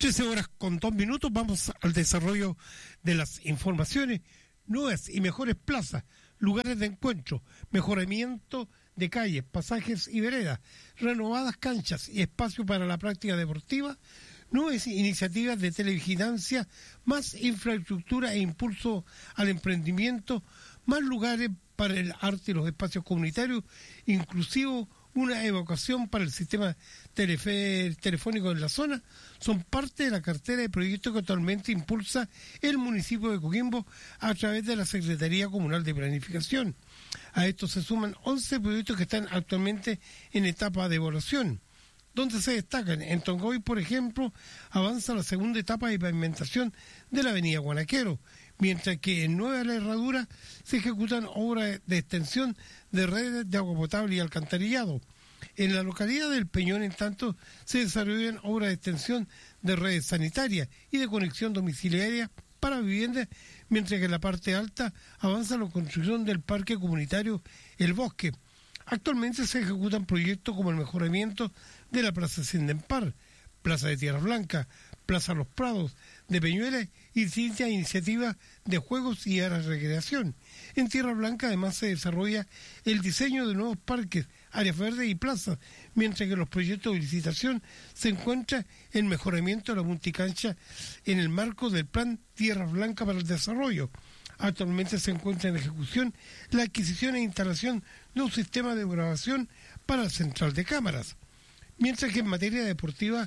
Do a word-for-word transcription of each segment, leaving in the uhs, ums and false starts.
trece horas con dos minutos, vamos al desarrollo de las informaciones. Nuevas y mejores plazas, lugares de encuentro, mejoramiento de calles, pasajes y veredas, renovadas canchas y espacio para la práctica deportiva, nuevas iniciativas de televigilancia, más infraestructura e impulso al emprendimiento, más lugares para el arte y los espacios comunitarios, inclusive una evacuación para el sistema telefe- telefónico en la zona, son parte de la cartera de proyectos que actualmente impulsa el municipio de Coquimbo a través de la Secretaría Comunal de Planificación. A esto se suman once proyectos que están actualmente en etapa de evaluación, donde se destacan. En Tongoy, por ejemplo, avanza la segunda etapa de pavimentación de la avenida Guanaquero, mientras que en Nueva La Herradura se ejecutan obras de extensión de redes de agua potable y alcantarillado. En la localidad del Peñón, en tanto, se desarrollan obras de extensión de redes sanitarias y de conexión domiciliaria para viviendas, mientras que en la parte alta avanza la construcción del parque comunitario El Bosque. Actualmente se ejecutan proyectos como el mejoramiento de la Plaza Sindempar, Plaza de Tierra Blanca, Plaza Los Prados de Peñuelas y distintas iniciativas de juegos y áreas de recreación. En Tierra Blanca además se desarrolla el diseño de nuevos parques, áreas verdes y plazas, mientras que los proyectos de licitación se encuentran el mejoramiento de la multicancha en el marco del Plan Tierra Blanca para el Desarrollo. Actualmente se encuentra en ejecución la adquisición e instalación de un sistema de grabación para la central de cámaras. Mientras que en materia deportiva,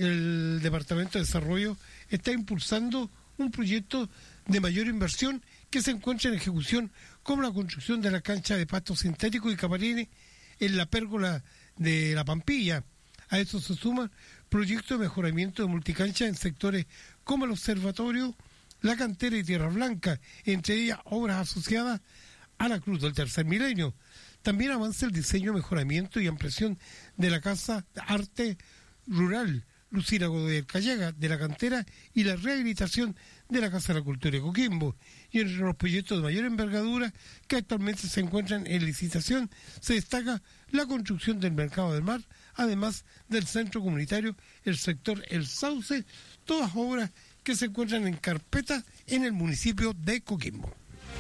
el Departamento de Desarrollo está impulsando un proyecto de mayor inversión que se encuentra en ejecución, como la construcción de la cancha de pasto sintético y camarines en la pérgola de La Pampilla. A eso se suman proyectos de mejoramiento de multicancha en sectores como el observatorio, la cantera y Tierra Blanca, entre ellas obras asociadas a la Cruz del Tercer Milenio. También avanza el diseño, mejoramiento y ampliación de la Casa de Arte Rural Lucina Godoy Callega de la cantera y la rehabilitación de la Casa de la Cultura de Coquimbo. Y entre los proyectos de mayor envergadura que actualmente se encuentran en licitación se destaca la construcción del Mercado del Mar, además del Centro Comunitario, el sector El Sauce, todas obras que se encuentran en carpeta en el municipio de Coquimbo.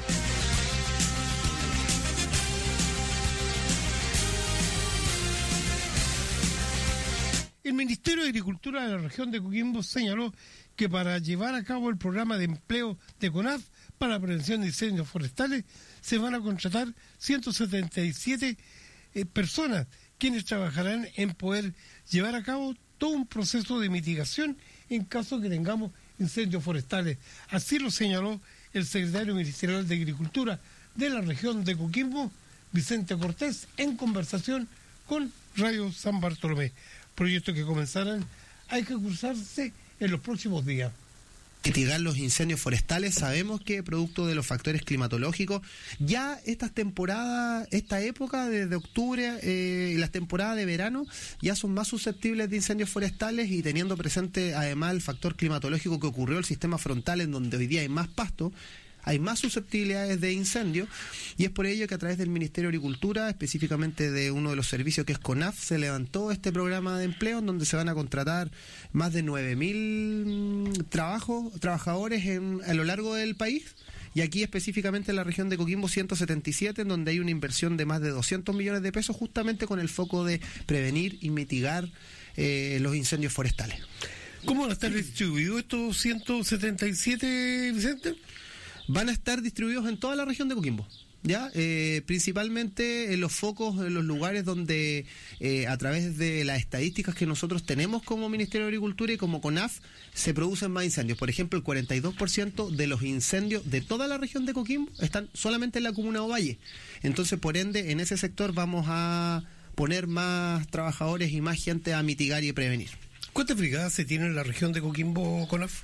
El Ministerio de Agricultura de la región de Coquimbo señaló que para llevar a cabo el programa de empleo de CONAF para la prevención de incendios forestales se van a contratar ciento setenta y siete eh, personas, quienes trabajarán en poder llevar a cabo todo un proceso de mitigación en caso que tengamos incendios forestales. Así lo señaló el secretario ministerial de Agricultura de la región de Coquimbo, Vicente Cortés, en conversación con Radio San Bartolomé. Proyectos que comenzarán a ejecutarse en los próximos días. Mitigar los incendios forestales, sabemos que producto de los factores climatológicos, ya estas temporadas, esta época desde octubre eh, y las temporadas de verano ya son más susceptibles de incendios forestales, y teniendo presente además el factor climatológico que ocurrió el sistema frontal, en donde hoy día hay más pasto, hay más susceptibilidades de incendio, y es por ello que a través del Ministerio de Agricultura, específicamente de uno de los servicios que es CONAF, se levantó este programa de empleo en donde se van a contratar más de nueve mil trabajos, trabajadores en, a lo largo del país, y aquí específicamente en la región de Coquimbo ciento setenta y siete, en donde hay una inversión de más de doscientos millones de pesos justamente con el foco de prevenir y mitigar eh, los incendios forestales. ¿Cómo van a estar distribuidos estos ciento setenta y siete, Vicente? Van a estar distribuidos en toda la región de Coquimbo, ¿ya? Eh, principalmente en los focos, en los lugares donde eh, a través de las estadísticas que nosotros tenemos como Ministerio de Agricultura y como CONAF se producen más incendios. Por ejemplo, el cuarenta y dos por ciento de los incendios de toda la región de Coquimbo están solamente en la comuna de Ovalle. Entonces, por ende, en ese sector vamos a poner más trabajadores y más gente a mitigar y prevenir. ¿Cuántas brigadas se tienen en la región de Coquimbo, CONAF?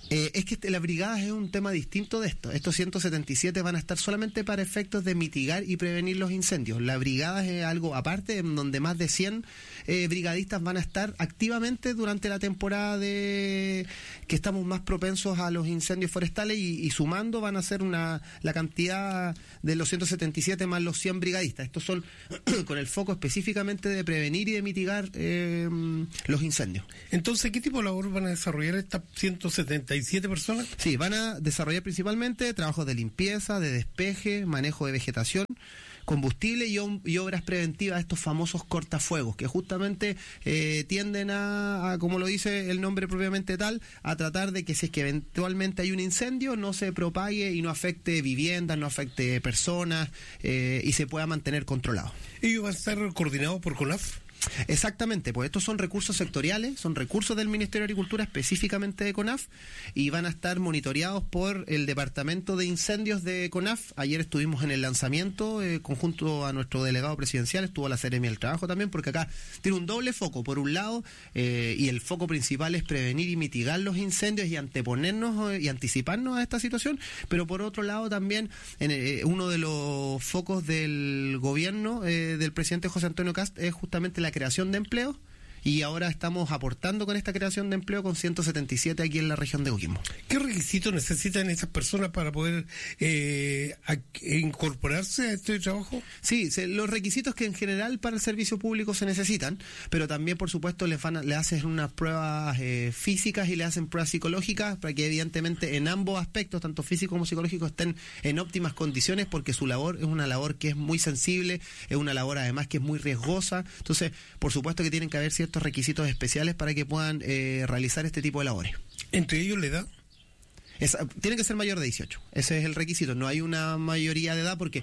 Eh, es que las brigadas es un tema distinto de esto. Estos ciento setenta y siete van a estar solamente para efectos de mitigar y prevenir los incendios. La brigada es algo aparte, en donde más de cien eh, brigadistas van a estar activamente durante la temporada de que estamos más propensos a los incendios forestales y, y sumando van a ser una la cantidad de los ciento setenta y siete más los cien brigadistas. Estos son con el foco específicamente de prevenir y de mitigar eh, los incendios. Entonces, ¿qué tipo de labor van a desarrollar estas ciento setenta y siete personas? Sí, van a desarrollar principalmente trabajos de limpieza, de despeje, manejo de vegetación, combustible y, y obras preventivas, estos famosos cortafuegos, que justamente eh, tienden a, a, como lo dice el nombre propiamente tal, a tratar de que si es que eventualmente hay un incendio, no se propague y no afecte viviendas, no afecte personas eh, y se pueda mantener controlado. ¿Ellos van a estar coordinados por CONAF? Exactamente, pues estos son recursos sectoriales, son recursos del Ministerio de Agricultura, específicamente de CONAF, y van a estar monitoreados por el Departamento de Incendios de CONAF. Ayer estuvimos en el lanzamiento, eh, conjunto a nuestro delegado presidencial, estuvo la Seremi del Trabajo también, porque acá tiene un doble foco, por un lado, eh, y el foco principal es prevenir y mitigar los incendios y anteponernos eh, y anticiparnos a esta situación, pero por otro lado también, en, eh, uno de los focos del gobierno eh, del presidente José Antonio Kast es justamente la creación de empleo, y ahora estamos aportando con esta creación de empleo con ciento setenta y siete aquí en la región de Coquimbo. ¿Qué requisitos necesitan esas personas para poder eh, a, incorporarse a este trabajo? Sí, se, los requisitos que en general para el servicio público se necesitan, pero también por supuesto les van a, le hacen unas pruebas eh, físicas y le hacen pruebas psicológicas para que evidentemente en ambos aspectos, tanto físico como psicológico, estén en óptimas condiciones, porque su labor es una labor que es muy sensible, es una labor además que es muy riesgosa. Entonces, por supuesto que tienen que haber ciertos requisitos especiales para que puedan eh, realizar este tipo de labores. ¿Entre ellos la edad? Es, tiene que ser mayor de dieciocho, ese es el requisito, no hay una mayoría de edad, porque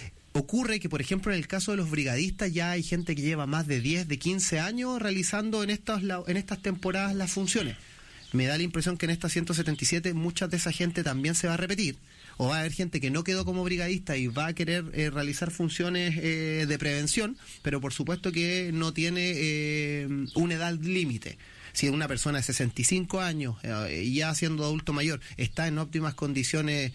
ocurre que, por ejemplo, en el caso de los brigadistas ya hay gente que lleva más de diez, de quince años realizando en estas, en estas temporadas las funciones. Me da la impresión que en estas ciento setenta y siete mucha de esa gente también se va a repetir, o va a haber gente que no quedó como brigadista y va a querer eh, realizar funciones eh, de prevención, pero por supuesto que no tiene eh, una edad límite. Si una persona de sesenta y cinco años, eh, ya siendo adulto mayor, está en óptimas condiciones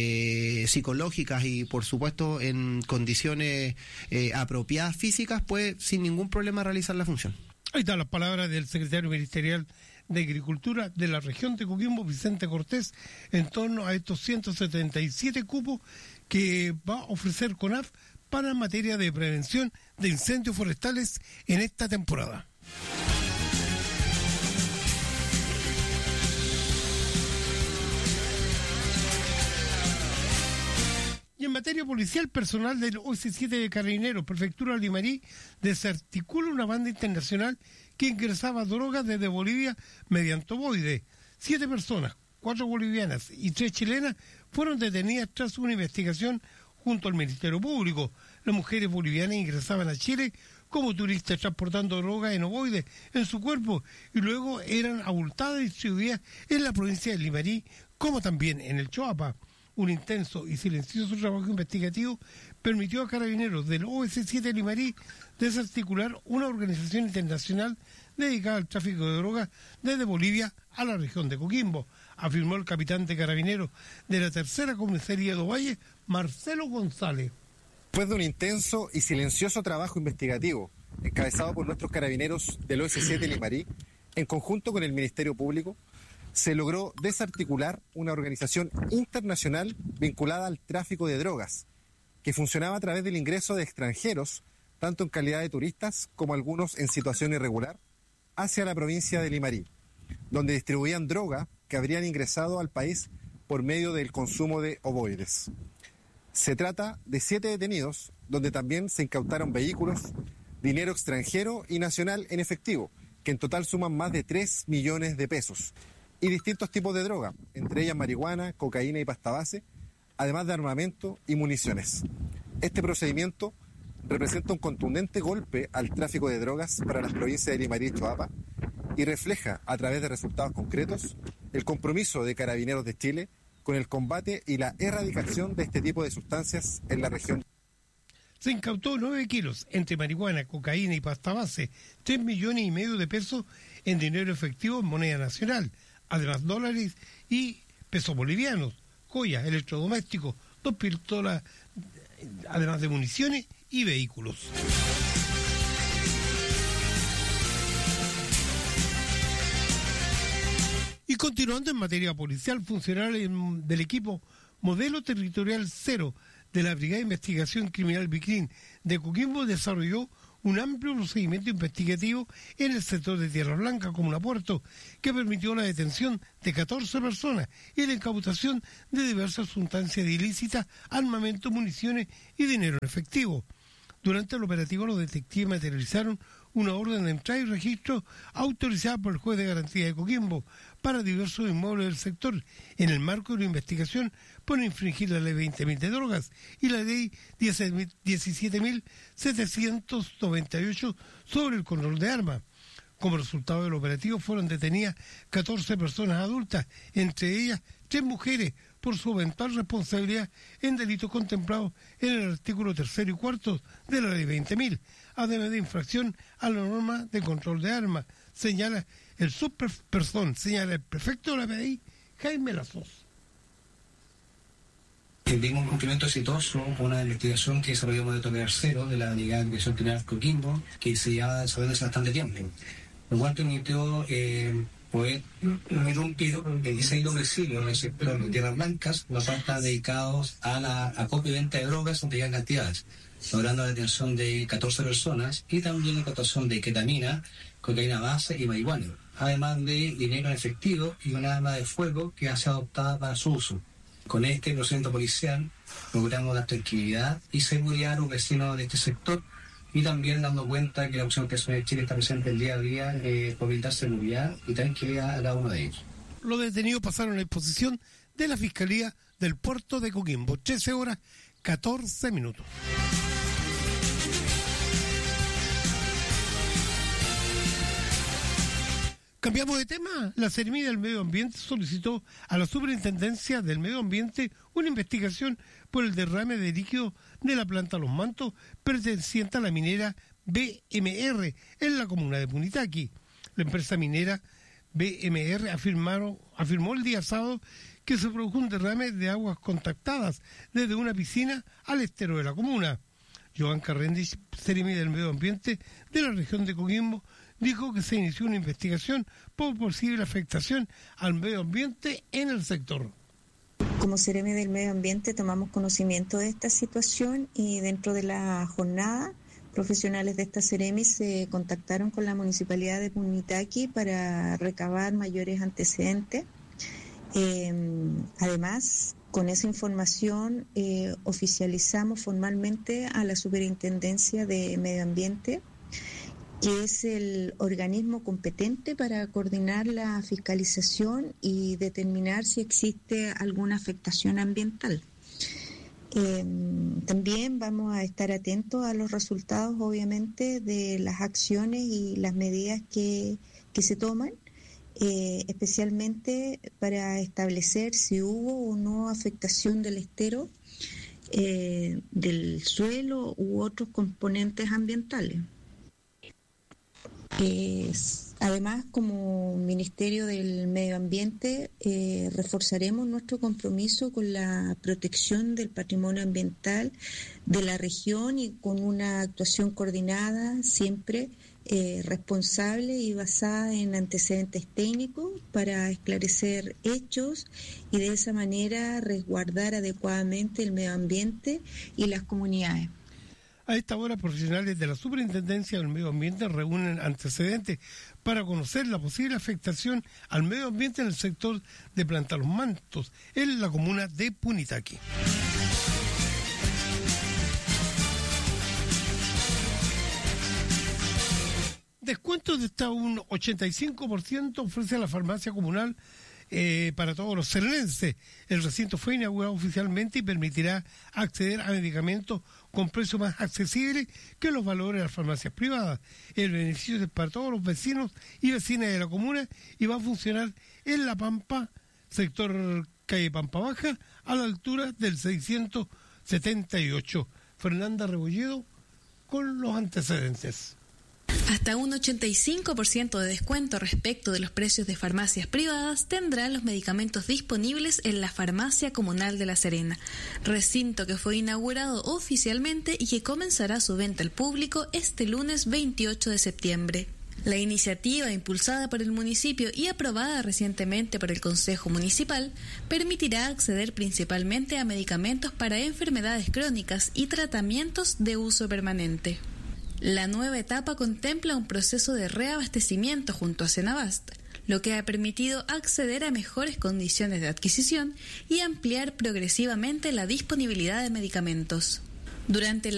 eh, psicológicas y por supuesto en condiciones eh, apropiadas físicas, puede sin ningún problema realizar la función. Ahí están las palabras del secretario ministerial de Agricultura de la región de Coquimbo, Vicente Cortés, en torno a estos ciento setenta y siete cupos que va a ofrecer CONAF para materia de prevención de incendios forestales en esta temporada. Y en materia policial, personal del O S siete de Carabineros, Prefectura de Limarí, desarticula una banda internacional que ingresaba drogas desde Bolivia mediante ovoide. Siete personas, cuatro bolivianas y tres chilenas, fueron detenidas tras una investigación junto al Ministerio Público. Las mujeres bolivianas ingresaban a Chile como turistas transportando drogas en ovoide en su cuerpo y luego eran abultadas y distribuidas en la provincia de Limarí, como también en el Choapa. Un intenso y silencioso trabajo investigativo permitió a Carabineros del O S siete de Limarí desarticular una organización internacional dedicada al tráfico de drogas desde Bolivia a la región de Coquimbo, afirmó el capitán de Carabineros de la tercera comisaría de Ovalle, Marcelo González. Después de un intenso y silencioso trabajo investigativo encabezado por nuestros carabineros del O S siete de Limarí, en conjunto con el Ministerio Público, se logró desarticular una organización internacional vinculada al tráfico de drogas, que funcionaba a través del ingreso de extranjeros, tanto en calidad de turistas como algunos en situación irregular, hacia la provincia de Limarí, donde distribuían droga que habrían ingresado al país por medio del consumo de ovoides. Se trata de siete detenidos, donde también se incautaron vehículos, dinero extranjero y nacional en efectivo, que en total suman más de tres millones de pesos, y distintos tipos de droga, entre ellas marihuana, cocaína y pasta base, además de armamento y municiones. Este procedimiento representa un contundente golpe al tráfico de drogas para las provincias de Limarí y Choapa y refleja, a través de resultados concretos, el compromiso de Carabineros de Chile con el combate y la erradicación de este tipo de sustancias en la región. Se incautó nueve kilos entre marihuana, cocaína y pasta base, tres millones y medio de pesos en dinero efectivo en moneda nacional, además dólares y pesos bolivianos, joyas, electrodomésticos, dos pistolas, además de municiones y vehículos. Y continuando en materia policial, funcionarios del equipo Modelo Territorial Cero de la Brigada de Investigación Criminal BICRIN de Coquimbo desarrolló un amplio procedimiento investigativo en el sector de Tierra Blanca, Comuna Puerto, que permitió la detención de catorce personas y la incautación de diversas sustancias ilícitas, armamento, municiones y dinero en efectivo. Durante el operativo, los detectives materializaron una orden de entrada y registro autorizada por el juez de garantía de Coquimbo para diversos inmuebles del sector, en el marco de una investigación por infringir la ley veinte mil de drogas y la ley diecisiete mil setecientos noventa y ocho sobre el control de armas. Como resultado del operativo fueron detenidas catorce personas adultas, entre ellas tres mujeres, por su eventual responsabilidad en delitos contemplados en el artículo tercero y cuarto de la ley veinte mil, además de infracción a la norma de control de armas, señala el subpersón, señala el prefecto de la P D I, Jaime Lazos. Dimos un cumplimiento exitoso con una investigación que desarrolló Modelo Territorial Cero de la Brigada de Investigación Criminal Coquimbo, que se lleva desarrollando hace bastante tiempo. Lo cual permitió eh, poder irrumpir en dieciséis domicilios en el sector de Tierras Blancas, los cuales están dedicados a la acopio y venta de drogas en pequeñas cantidades, logrando la detención de catorce personas y también la incautación de ketamina, cocaína base y marihuana, además de dinero en efectivo y una arma de fuego que ha sido adoptada para su uso. Con este procedimiento policial logramos dar tranquilidad y seguridad a los vecinos de este sector, y también dando cuenta que la Opción Personal de Chile está presente el día a día eh, por brindar seguridad y tranquilidad a cada uno de ellos. Los detenidos pasaron a la exposición de la Fiscalía del Puerto de Coquimbo, trece horas, catorce minutos. Cambiamos de tema. La Seremi del Medio Ambiente solicitó a la Superintendencia del Medio Ambiente una investigación por el derrame de líquido de la planta Los Mantos perteneciente a la minera B M R en la comuna de Punitaqui. La empresa minera B M R afirmaron, afirmó el día sábado que se produjo un derrame de aguas contactadas desde una piscina al estero de la comuna. Joan Carrendich, Seremi del Medio Ambiente de la región de Coquimbo, dijo que se inició una investigación por posible afectación al medio ambiente en el sector. Como Seremi del Medio Ambiente tomamos conocimiento de esta situación y dentro de la jornada profesionales de esta Seremi se contactaron con la Municipalidad de Punitaqui para recabar mayores antecedentes. Eh, además, con esa información eh, oficializamos formalmente a la Superintendencia de Medio Ambiente, que es el organismo competente para coordinar la fiscalización y determinar si existe alguna afectación ambiental. Eh, también vamos a estar atentos a los resultados, obviamente, de las acciones y las medidas que, que se toman, eh, especialmente para establecer si hubo o no afectación del estero, eh, del suelo u otros componentes ambientales. Eh, además, como Ministerio del Medio Ambiente, eh, reforzaremos nuestro compromiso con la protección del patrimonio ambiental de la región y con una actuación coordinada, siempre eh, responsable y basada en antecedentes técnicos para esclarecer hechos y de esa manera resguardar adecuadamente el medio ambiente y las comunidades. A esta hora, profesionales de la Superintendencia del Medio Ambiente reúnen antecedentes para conocer la posible afectación al medio ambiente en el sector de Planta Los Mantos, en la comuna de Punitaqui. Descuento de hasta un ochenta y cinco por ciento ofrece la farmacia comunal Eh, para todos los serenenses. El recinto fue inaugurado oficialmente y permitirá acceder a medicamentos con precios más accesibles que los valores de las farmacias privadas. El beneficio es para todos los vecinos y vecinas de la comuna y va a funcionar en La Pampa, sector calle Pampa Baja, a la altura del seiscientos setenta y ocho. Fernanda Rebolledo con los antecedentes. Hasta un ochenta y cinco por ciento de descuento respecto de los precios de farmacias privadas tendrán los medicamentos disponibles en la Farmacia Comunal de La Serena, recinto que fue inaugurado oficialmente y que comenzará su venta al público este lunes veintiocho de septiembre. La iniciativa, impulsada por el municipio y aprobada recientemente por el Consejo Municipal, permitirá acceder principalmente a medicamentos para enfermedades crónicas y tratamientos de uso permanente. La nueva etapa contempla un proceso de reabastecimiento junto a Senabast, lo que ha permitido acceder a mejores condiciones de adquisición y ampliar progresivamente la disponibilidad de medicamentos. Durante la